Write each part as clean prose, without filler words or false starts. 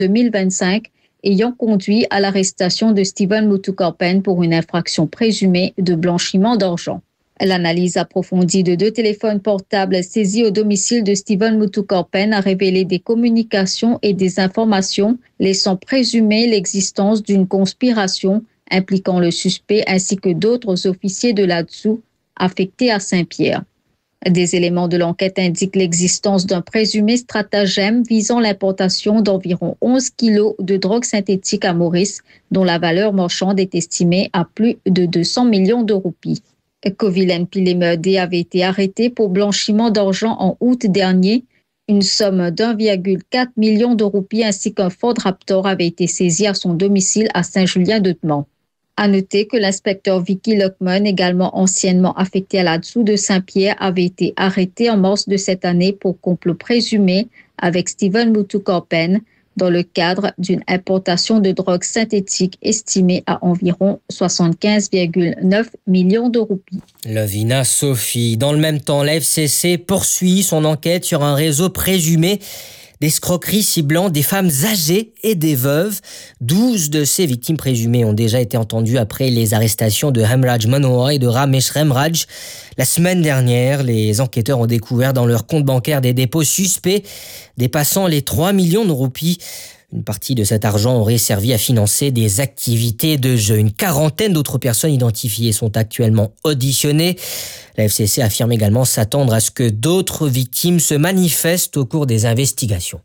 2025 ayant conduit à l'arrestation de Steven Mutukorpen pour une infraction présumée de blanchiment d'argent. L'analyse approfondie de 2 téléphones portables saisis au domicile de Steven Mutukorpen a révélé des communications et des informations laissant présumer l'existence d'une conspiration impliquant le suspect ainsi que d'autres officiers de l'ADSU affectés à Saint-Pierre. Des éléments de l'enquête indiquent l'existence d'un présumé stratagème visant l'importation d'environ 11 kilos de drogue synthétique à Maurice, dont la valeur marchande est estimée à plus de 200 millions de roupies. Kovilen Pilemerde avait été arrêté pour blanchiment d'argent en août dernier. Une somme d'1,4 million de roupies ainsi qu'un Ford Raptor avait été saisi à son domicile à Saint-Julien-de-Temant. À noter que l'inspecteur Vicky Luckman, également anciennement affecté à l'ADSU de Saint-Pierre, avait été arrêté en mars de cette année pour complot présumé avec Steven Mutukorpen dans le cadre d'une importation de drogue synthétique estimée à environ 75,9 millions de roupies. Lovina Sophie. Dans le même temps, la FCC poursuit son enquête sur un réseau présumé d'escroqueries ciblant des femmes âgées et des veuves. 12 de ces victimes présumées ont déjà été entendues après les arrestations de Hemraj Manohar et de Ramesh Remraj. La semaine dernière, les enquêteurs ont découvert dans leur compte bancaire des dépôts suspects dépassant les 3 millions de roupies. Une partie de cet argent aurait servi à financer des activités de jeu. Une quarantaine d'autres personnes identifiées sont actuellement auditionnées. La FCC affirme également s'attendre à ce que d'autres victimes se manifestent au cours des investigations.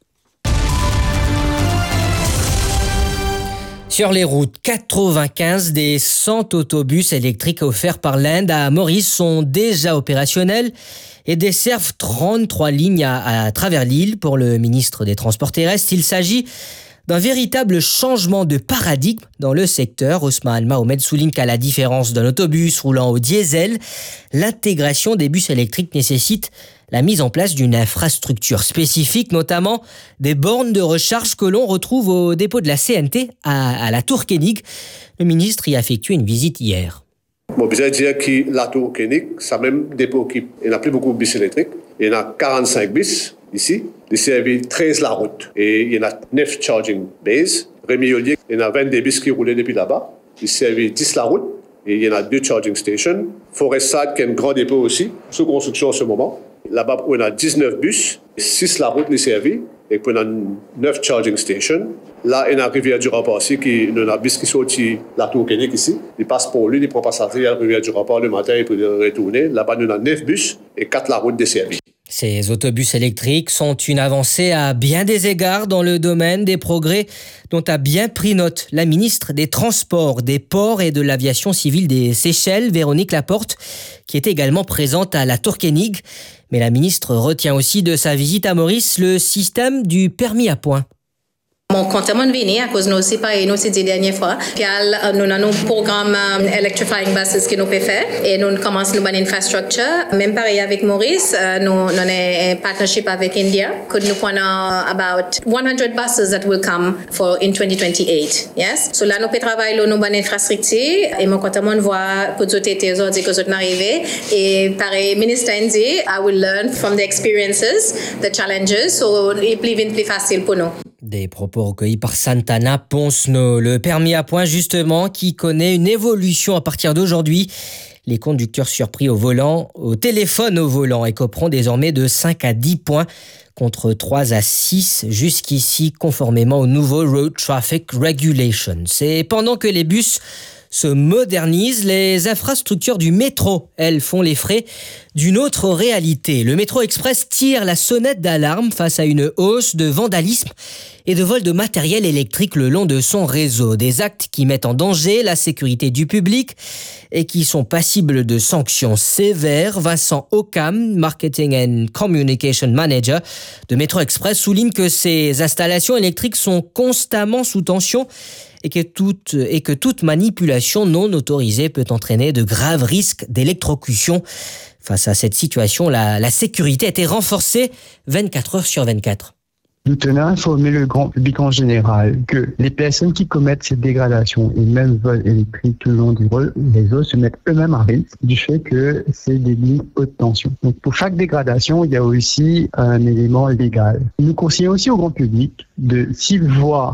Sur les routes, 95 des 100 autobus électriques offerts par l'Inde à Maurice sont déjà opérationnels et desservent 33 lignes à travers l'île. Pour le ministre des Transports terrestres, il s'agit d'un véritable changement de paradigme dans le secteur. Ousmane Mohamed souligne qu'à la différence d'un autobus roulant au diesel, l'intégration des bus électriques nécessite la mise en place d'une infrastructure spécifique, notamment des bornes de recharge que l'on retrouve au dépôt de la CNT à la Tour Koenig. Le ministre y a effectué une visite hier. Bon, je dire que la Tour Koenig, c'est même dépôt qui il n'y a plus beaucoup de bus électriques. Il y en a 45 bus ici. Il servent 13 la route. Et il y en a 9 charging bays. Rémi-Ollier, il y en a 22 bus qui roulaient depuis là-bas. Il servent 10 la route. Et il y en a 2 charging stations. Forest-Sade, qui est un grand dépôt aussi, sous construction en ce moment. Là-bas, on a 19 bus, 6 la route les servis, et puis on a 9 charging stations. Là, il y a la rivière du Rapport aussi, qui on a bus qui sorti la Tour Koenig ici. Il passe pour lui, il prend passager à la rivière du Rapport le matin, il peut retourner. Là-bas, on a 9 bus et 4 la route desservis. Ces autobus électriques sont une avancée à bien des égards dans le domaine des progrès dont a bien pris note la ministre des Transports, des Ports et de l'Aviation civile des Seychelles, Véronique Laporte, qui était également présente à la Tour Koenig. Mais la ministre retient aussi de sa visite à Maurice le système du permis à points. Mon compte est venu à cause de nous séparés nous ces dernières fois. Nous avons un programme Electrifying Buses que nous pouvons faire et nous commençons une bonne infrastructure. Même pareil avec Maurice, nous avons un partnership avec India. Nous prenons about 100 buses that will come for in 2028. Yes. So là nous pouvons travailler sur une bonne infrastructure et mon compte voit pour tout été aujourd'hui que nous arrivés et pareil ministre dit I will learn from the experiences, the challenges, so it will be plus facile pour nous. Des propos recueillis par Santana Ponsno, le permis à points justement qui connaît une évolution à partir d'aujourd'hui. Les conducteurs surpris au téléphone au volant écoperont désormais de 5 à 10 points contre 3 à 6 jusqu'ici conformément au nouveau Road Traffic Regulation. C'est pendant que les bus se modernisent, les infrastructures du métro, elles, font les frais d'une autre réalité. Le métro express tire la sonnette d'alarme face à une hausse de vandalisme et de vol de matériel électrique le long de son réseau. Des actes qui mettent en danger la sécurité du public et qui sont passibles de sanctions sévères. Vincent Ockham, Marketing and Communication Manager de Métro Express, souligne que ces installations électriques sont constamment sous tension et que toute manipulation non autorisée peut entraîner de graves risques d'électrocution. Face à cette situation, la sécurité a été renforcée 24 heures sur 24. Nous tenons à informer le grand public en général que les personnes qui commettent cette dégradation et même vol électrique le long du réseau se mettent eux-mêmes à risque du fait que c'est des lignes haute tension. Donc pour chaque dégradation, il y a aussi un élément légal. Nous conseillons aussi au grand public de, s'il voit